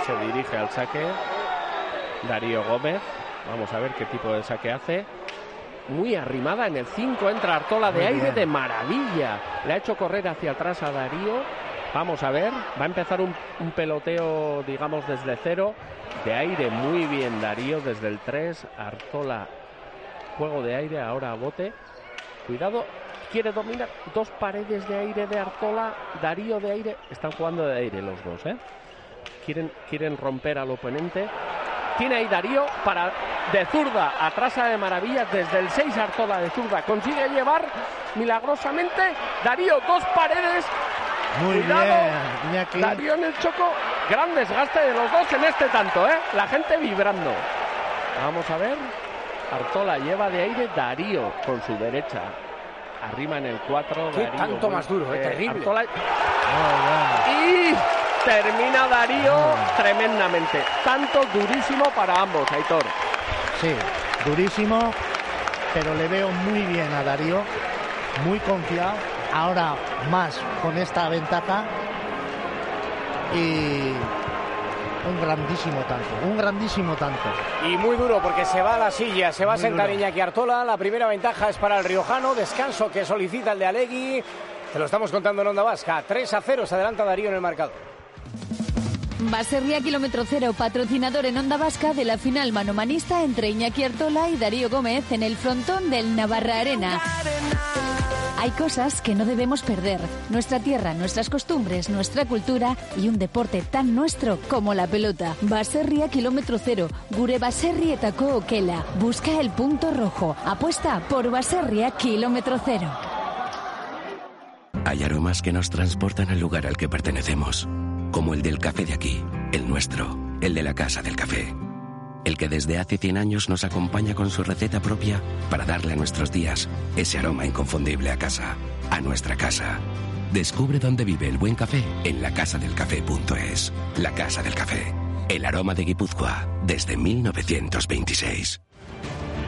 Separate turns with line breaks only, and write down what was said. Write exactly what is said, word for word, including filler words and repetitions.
Se dirige al saque Darío Gómez. Vamos a ver qué tipo de saque hace. Muy arrimada en el cinco. Entra Artola de aire de maravilla. Le ha hecho correr hacia atrás a Darío. Vamos a ver. Va a empezar un, un peloteo, digamos, desde cero. De aire muy bien Darío. Desde el tres. Artola. Juego de aire. Ahora a bote. Cuidado. Quiere dominar. Dos paredes de aire de Artola. Darío de aire. Están jugando de aire los dos, ¿eh? Quieren, quieren romper al oponente. Tiene ahí Darío para de zurda, atrasa de maravillas desde el seis. Artola de zurda consigue llevar milagrosamente. Darío, dos paredes.
Muy
Cuidado,
bien, Iñaki.
Darío en el choco. Gran desgaste de los dos en este tanto, ¿eh? La gente vibrando. Vamos a ver. Artola lleva de aire. Darío con su derecha. Arrima en el cuatro.
Qué
Darío,
tanto más duro, eh, terrible.
Artola. Y termina Darío tremendamente. Tanto durísimo para ambos, Aitor.
Sí, durísimo, pero le veo muy bien a Darío, muy confiado, ahora más con esta ventaja y un grandísimo tanto, un grandísimo tanto.
Y muy duro porque se va a la silla, se va
Muy
a sentar
duro.
Iñaki Artola. La primera ventaja es para el riojano, descanso que solicita el de Alegui. Te lo estamos contando en Onda Vasca. tres a cero se adelanta Darío en el marcador.
Baserria Kilómetro Cero, patrocinador en Onda Vasca de la final manomanista entre Iñaki Artola y Darío Gómez en el frontón del Navarra Arena. Hay cosas que no debemos perder. Nuestra tierra, nuestras costumbres, nuestra cultura y un deporte tan nuestro como la pelota. Baserria Kilómetro Cero, gure baserrietako okela. Busca el punto rojo. Apuesta por Baserria Kilómetro Cero.
Hay aromas que nos transportan al lugar al que pertenecemos, como el del café de aquí, el nuestro, el de la Casa del Café. El que desde hace cien años nos acompaña con su receta propia para darle a nuestros días ese aroma inconfundible a casa, a nuestra casa. Descubre dónde vive el buen café en la casa del café punto es. La Casa del Café, el aroma de Guipúzcoa desde mil novecientos veintiséis.